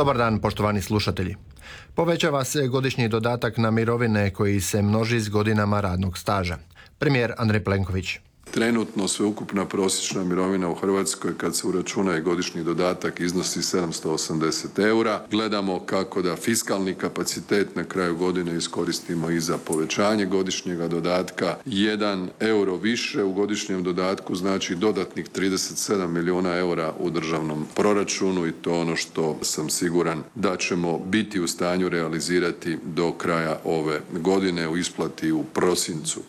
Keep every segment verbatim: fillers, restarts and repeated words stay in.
Dobar dan, poštovani slušatelji. Povećava se godišnji dodatak na mirovine koji se množi s godinama radnog staža. Premijer Andrej Plenković. Trenutno sveukupna prosječna mirovina u Hrvatskoj kad se uračuna i godišnji dodatak iznosi sedamsto osamdeset eura. Gledamo kako da fiskalni kapacitet na kraju godine iskoristimo i za povećanje godišnjega dodatka. Jedan euro više u godišnjem dodatku znači dodatnih trideset sedam milijuna eura u državnom proračunu i to ono što sam siguran da ćemo biti u stanju realizirati do kraja ove godine u isplati u prosincu.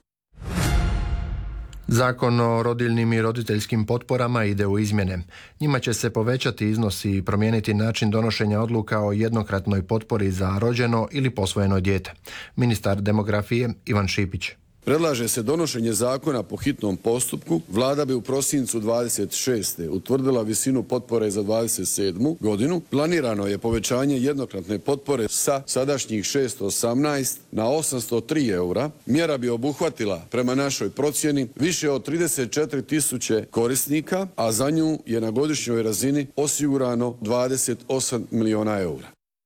Zakon o rodiljnim i roditeljskim potporama ide u izmjene. Njima će se povećati iznosi i promijeniti način donošenja odluka o jednokratnoj potpori za rođeno ili posvojeno dijete. Ministar demografije Ivan Šipić. Predlaže se donošenje zakona po hitnom postupku. Vlada bi u prosincu dvadeset šeste utvrdila visinu potpore za dvadeset sedmu godinu. Planirano je povećanje jednokratne potpore sa sadašnjih šesto osamnaest na osamsto tri eura. Mjera bi obuhvatila, prema našoj procjeni, više od trideset četiri tisuće korisnika, a za nju je na godišnjoj razini osigurano dvadeset osam milijuna eura.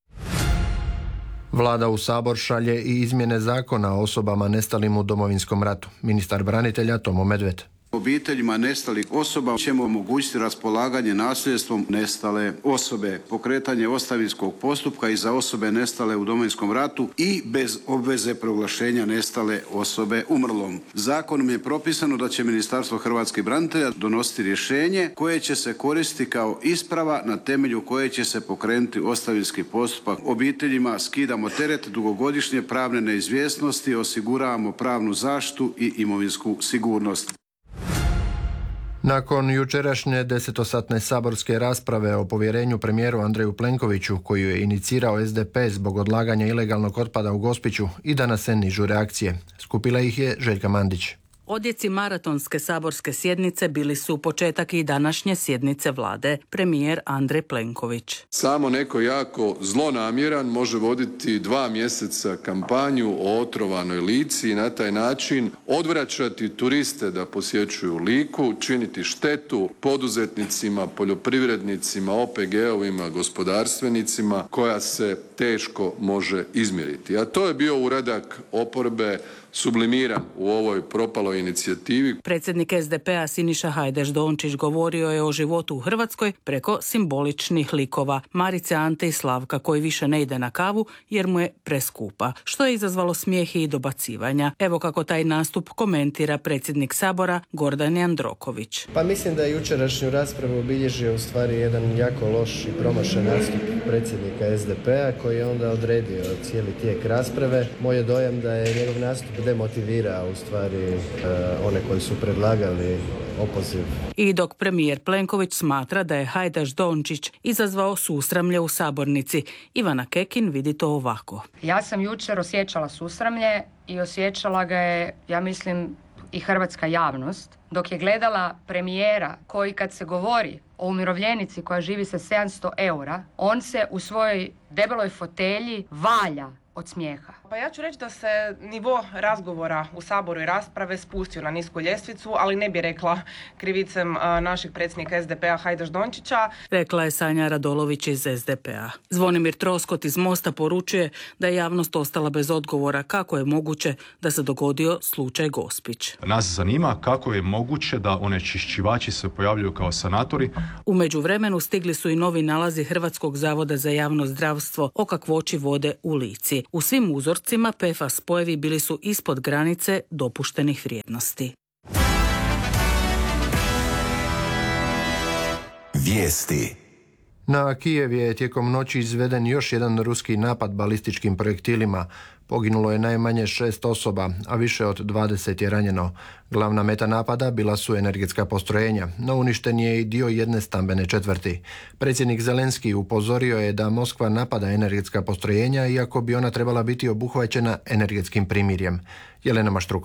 Vlada u Sabor šalje i izmjene zakona o osobama nestalim u Domovinskom ratu. Ministar branitelja Tomo Medved. Obiteljima nestalih osoba ćemo omogućiti raspolaganje nasljedstvom nestale osobe, pokretanje ostavinskog postupka i za osobe nestale u Domovinskom ratu i bez obveze proglašenja nestale osobe umrlom. Zakonom je propisano da će Ministarstvo hrvatskih branitelja donositi rješenje koje će se koristiti kao isprava na temelju koje će se pokrenuti ostavinski postupak. Obiteljima skidamo teret dugogodišnje pravne neizvjesnosti, osiguravamo pravnu zaštitu i imovinsku sigurnost. Nakon jučerašnje desetosatne saborske rasprave o povjerenju premijeru Andreju Plenkoviću, koju je inicirao es de pe zbog odlaganja ilegalnog otpada u Gospiću, i danas se nižu reakcije. Skupila ih je Željka Mandić. Odjeci maratonske saborske sjednice bili su početak i današnje sjednice vlade, premijer Andrej Plenković. Samo neko jako zlonamjeran može voditi dva mjeseca kampanju o otrovanoj Lici i na taj način odvraćati turiste da posjećuju Liku, činiti štetu poduzetnicima, poljoprivrednicima, o pe ge-ovima, gospodarstvenicima koja se teško može izmjeriti. A to je bio uradak oporbe sublimiran u ovoj propaloj inicijativi. Predsjednik es de pe-a Siniša Hajdaš Dončić govorio je o životu u Hrvatskoj preko simboličnih likova Marice, Ante i Slavka, koji više ne ide na kavu jer mu je preskupa, što je izazvalo smijeh i dobacivanja. Evo kako taj nastup komentira predsjednik Sabora Gordan Jandroković. Pa mislim da je jučerašnju raspravu obilježio u stvari jedan jako loš i promašen nastup predsjednika es de pe-a koji je onda odredio cijeli tijek rasprave. Moj je dojam da je njegov nastup demotivira u stvari uh, one koji su predlagali opoziv. I dok premijer Plenković smatra da je Hajdaš Dončić izazvao susramlje u sabornici, Ivana Kekin vidi to ovako. Ja sam jučer osjećala susramlje i osjećala ga je, ja mislim, i hrvatska javnost, dok je gledala premijera koji kad se govori o umirovljenici koja živi sa sedamsto eura, on se u svojoj debeloj fotelji valja od smijeha. Pa ja ću reći da se nivo razgovora u Saboru i rasprave spustio na nisku ljestvicu, ali ne bi rekla krivicem našeg predsjednika es de pe-a Hajdaš Dončića. Rekla je Sanja Radolović iz es de pe-a. Zvonimir Troskot iz Mosta poručuje da je javnost ostala bez odgovora kako je moguće da se dogodio slučaj Gospić. Nas zanima kako je moguće da onečišćivači se pojavljuju kao sanatori. U međuvremenu stigli su i novi nalazi Hrvatskog zavoda za javno zdravstvo o kakvoći vode u Lici. U svim uzorcima pe ef a spojevi bili su ispod granice dopuštenih vrijednosti. Vijesti. Na Kijev je tijekom noći izveden još jedan ruski napad balističkim projektilima. Poginulo je najmanje šest osoba, a više od dvadeset je ranjeno. Glavna meta napada bila su energetska postrojenja, no uništen je i dio jedne stambene četvrti. Predsjednik Zelenski upozorio je da Moskva napada energetska postrojenja, iako bi ona trebala biti obuhvaćena energetskim primirjem. Jelena Maštruko.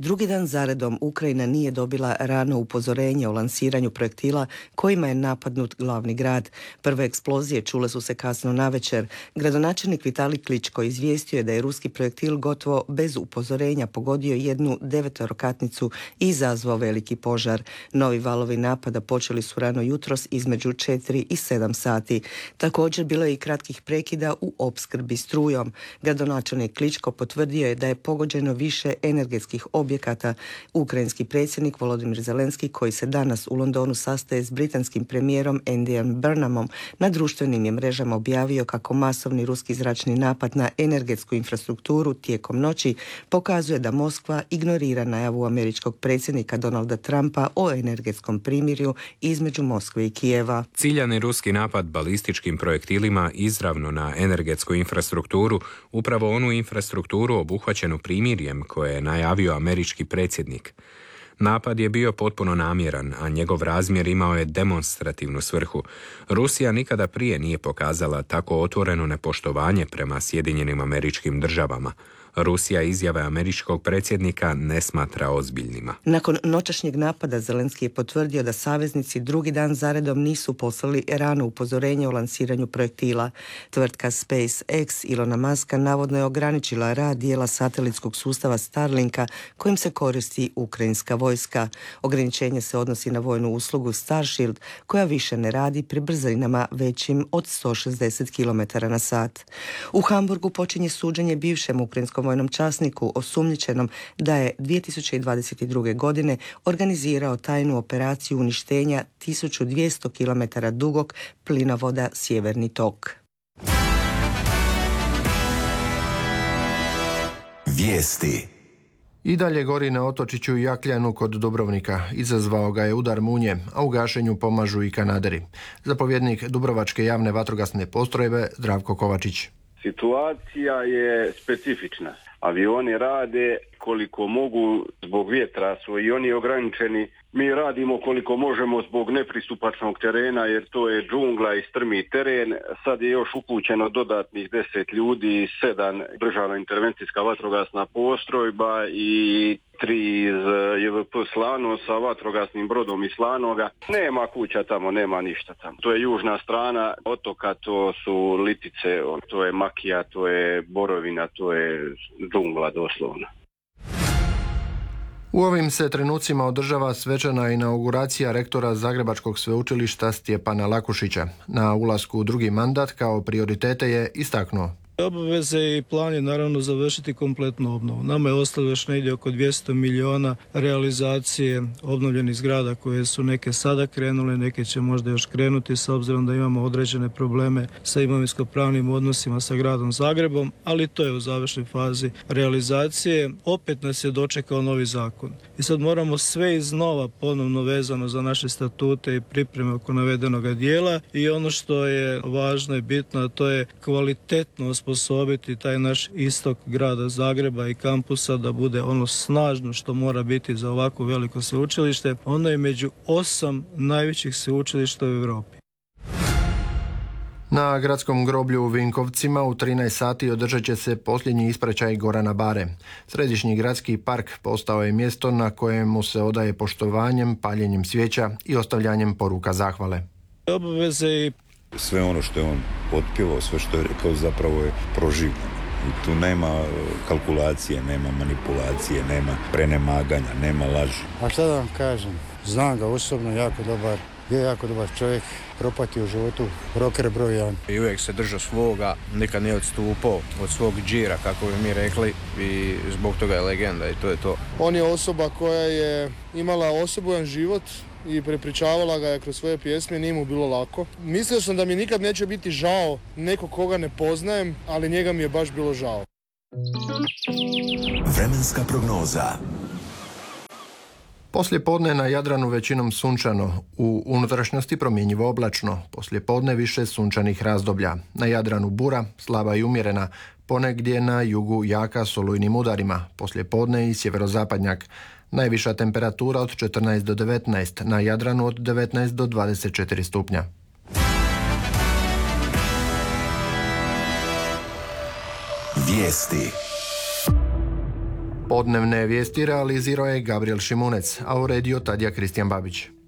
Drugi dan zaredom Ukrajina nije dobila rano upozorenje o lansiranju projektila kojima je napadnut glavni grad. Prve eksplozije čule su se kasno navečer. Gradonačelnik Vitalij Kličko izvijestio je da je ruski projektil gotovo bez upozorenja pogodio jednu devetorokatnicu i izazvao veliki požar. Novi valovi napada počeli su rano jutros između četiri i sedam sati. Također bilo je i kratkih prekida u opskrbi strujom. Gradonačelnik Kličko potvrdio je da je pogođeno više energetskih objekata. Ukrajinski predsjednik Volodymyr Zelenski, koji se danas u Londonu sastaje s britanskim premijerom Andyjem Burnhamom, na društvenim je mrežama objavio kako masovni ruski zračni napad na energetsku infrastrukturu tijekom noći pokazuje da Moskva ignorira najavu američkog predsjednika Donalda Trumpa o energetskom primirju između Moskve i Kijeva. Ciljani ruski napad balističkim projektilima izravno na energetsku infrastrukturu, upravo onu infrastrukturu obuhvaćenu primirjem koje je najavio američki predsjednik. Napad je bio potpuno namjeran, a njegov razmjer imao je demonstrativnu svrhu. Rusija nikada prije nije pokazala tako otvoreno nepoštovanje prema Sjedinjenim Američkim Državama. Rusija izjave američkog predsjednika ne smatra ozbiljnima. Nakon noćašnjeg napada Zelenski je potvrdio da saveznici drugi dan zaredom nisu poslali rano upozorenje o lansiranju projektila. Tvrtka SpaceX Ilona Muska navodno je ograničila rad dijela satelitskog sustava Starlinka kojim se koristi ukrajinska vojska. Ograničenje se odnosi na vojnu uslugu Starshield koja više ne radi pri brzinama većim od sto šezdeset kilometara na sat. U Hamburgu počinje suđenje bivšem ukrajinskom vojnom časniku osumnjičenom da je dvije tisuće dvadeset druge. godine organizirao tajnu operaciju uništenja tisuću dvjesto kilometara dugog plinovoda Sjeverni tok. Vijesti. I dalje gori na otočiću Jakljanu kod Dubrovnika. Izazvao ga je udar munje, a u gašenju pomažu i kanaderi. Zapovjednik Dubrovačke javne vatrogasne postrojbe Zdravko Kovačić. Situacija je specifična. Avioni rade koliko mogu, zbog vjetra su i oni ograničeni. Mi radimo koliko možemo zbog nepristupačnog terena jer to je džungla i strmi teren. Sad je još upućeno dodatnih deset ljudi, sedam državna intervencijska vatrogasna postrojba i tri iz J V P Slano sa vatrogasnim brodom iz Slanoga. Nema kuća tamo, nema ništa tamo. To je južna strana otoka, to su litice, to je makija, to je borovina, to je džungla doslovno. U ovim se trenucima održava svečana inauguracija rektora Zagrebačkog sveučilišta Stjepana Lakušića. Na ulasku u drugi mandat kao prioritete je istaknuo. Obaveze i plan je naravno završiti kompletnu obnovu. Nama je ostalo još negdje oko dvjesto milijuna realizacije obnovljenih zgrada koje su neke sada krenule, neke će možda još krenuti s obzirom da imamo određene probleme sa imovinsko-pravnim odnosima sa gradom Zagrebom, ali to je u završnoj fazi realizacije. Opet nas je dočekao novi zakon. I sad moramo sve iznova ponovno vezano za naše statute i pripreme oko navedenoga dijela i ono što je važno i bitno, to je kvalitetno osposobiti taj naš istok grada Zagreba i kampusa da bude ono snažno što mora biti za ovako veliko sveučilište. Ono je među osam najvećih sveučilišta u Europi. Na gradskom groblju u Vinkovcima u trinaest sati održat će se posljednji ispraćaj Gorana Bare. Središnji gradski park postao je mjesto na kojemu se odaje poštovanjem, paljenjem svijeća i ostavljanjem poruka zahvale. Obaveze i sve ono što je on potpjevao, sve što je rekao zapravo je proživljeno. I tu nema kalkulacije, nema manipulacije, nema prenemaganja, nema laži. A šta da vam kažem, znam ga osobno, jako dobar, je jako dobar čovjek, propatio u životu, rocker broj jedan. I uvijek se držao svoga, nikad nije odstupao od svog džira, kako bi mi rekli, i zbog toga je legenda i to je to. On je osoba koja je imala osobojan život i prepričavala ga je kroz svoje pjesme, nije mu bilo lako. Mislio sam da mi nikad neće biti žao neko koga ne poznajem, ali njega mi je baš bilo žao. Vremenska prognoza. Poslije podne na Jadranu većinom sunčano, u unutrašnjosti promjenjivo oblačno, poslije podne više sunčanih razdoblja. Na Jadranu bura, slaba i umjerena, ponegdje na jugu jaka s olujnim udarima, poslije podne i sjeverozapadnjak. Najviša temperatura od četrnaest do devetnaest, na Jadranu od devetnaest do dvadeset četiri stupnja. Vijesti. Podnevne vijesti realizirao je Gabriel Šimunec, a uredio Tadija Kristijan Babić.